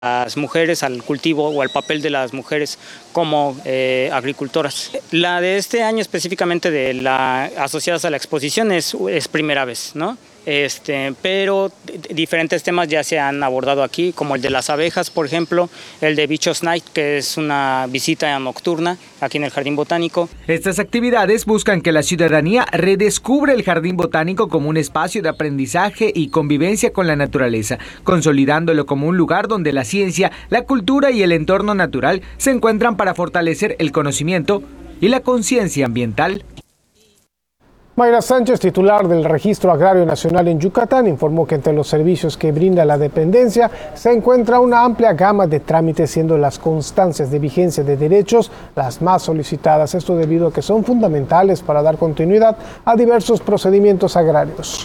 las mujeres, al cultivo o al papel de las mujeres como agricultoras. La de este año específicamente de la asociadas a la exposición es primera vez, ¿no? Pero diferentes temas ya se han abordado aquí, como el de las abejas, por ejemplo, el de Bichos Night, que es una visita nocturna aquí en el Jardín Botánico. Estas actividades buscan que la ciudadanía redescubra el Jardín Botánico como un espacio de aprendizaje y convivencia con la naturaleza, consolidándolo como un lugar donde la ciencia, la cultura y el entorno natural se encuentran para fortalecer el conocimiento y la conciencia ambiental. Mayra Sánchez, titular del Registro Agrario Nacional en Yucatán, informó que entre los servicios que brinda la dependencia se encuentra una amplia gama de trámites, siendo las constancias de vigencia de derechos las más solicitadas. Esto debido a que son fundamentales para dar continuidad a diversos procedimientos agrarios.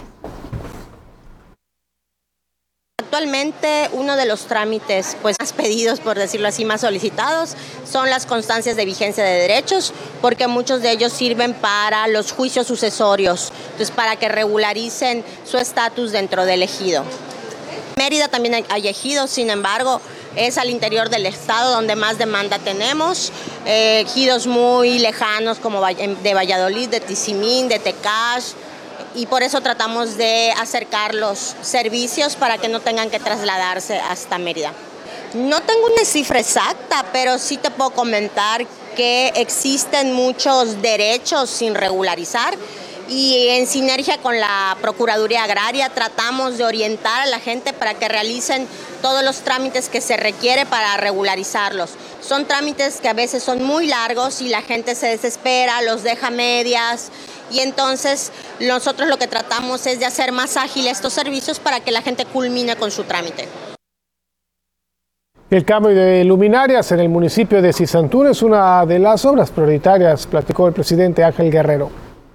Actualmente uno de los trámites más pedidos, por decirlo así, más solicitados, son las constancias de vigencia de derechos, porque muchos de ellos sirven para los juicios sucesorios, entonces para que regularicen su estatus dentro del ejido. En Mérida también hay ejidos, sin embargo, es al interior del estado donde más demanda tenemos, ejidos muy lejanos como de Valladolid, de Tizimín, de Tecash, y por eso tratamos de acercar los servicios para que no tengan que trasladarse hasta Mérida. No tengo una cifra exacta, pero sí te puedo comentar que existen muchos derechos sin regularizar y en sinergia con la Procuraduría Agraria tratamos de orientar a la gente para que realicen todos los trámites que se requiere para regularizarlos. Son trámites que a veces son muy largos y la gente se desespera, los deja a medias. Y entonces nosotros lo que tratamos es de hacer más ágiles estos servicios para que la gente culmine con su trámite. El cambio de luminarias en el municipio de Zizantún es una de las obras prioritarias, platicó el presidente Ángel Guerrero.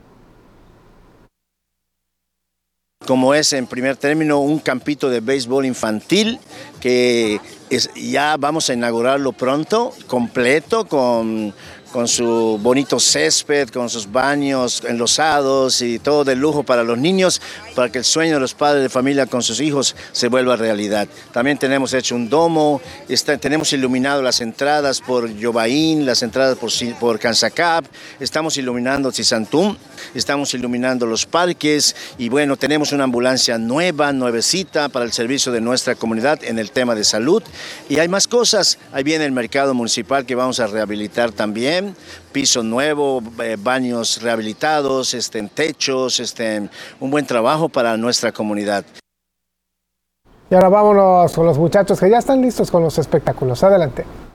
Como es en primer término un campito de béisbol infantil que ya vamos a inaugurarlo pronto, completo, con su bonito césped, con sus baños enlosados y todo de lujo para los niños, para que el sueño de los padres de familia con sus hijos se vuelva realidad. También tenemos hecho un domo, tenemos iluminado las entradas por Yobaín, las entradas por Cansacap, estamos iluminando Zizantún, estamos iluminando los parques y bueno, tenemos una ambulancia nuevecita para el servicio de nuestra comunidad en el tema de salud. Y hay más cosas, ahí viene el mercado municipal que vamos a rehabilitar también, piso nuevo, baños rehabilitados, techos, un buen trabajo para nuestra comunidad. Y ahora vámonos con los muchachos que ya están listos con los espectáculos. Adelante.